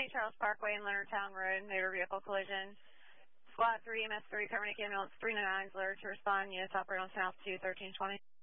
Charles Parkway and Leonardtown Road, motor vehicle collision. Squad 3, MS3, paramedic ambulance 399 is alerted to respond. Units operate on South 2, 1320.